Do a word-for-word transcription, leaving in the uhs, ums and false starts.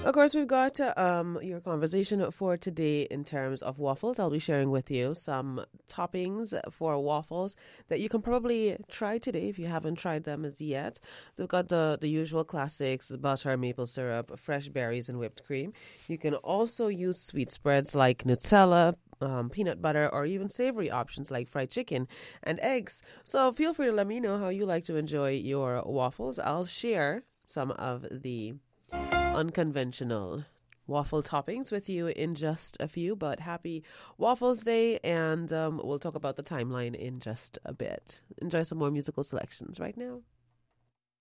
Of course, we've got uh, um, your conversation for today in terms of waffles. I'll be sharing with you some toppings for waffles that you can probably try today if you haven't tried them as yet. They've got the, the usual classics: butter, maple syrup, fresh berries, and whipped cream. You can also use sweet spreads like Nutella, Um, peanut butter, or even savory options like fried chicken and eggs. So feel free to let me know how you like to enjoy your waffles. I'll share some of the unconventional waffle toppings with you in just a few, but happy Waffles Day, and um, we'll talk about the timeline in just a bit. Enjoy some more musical selections right now.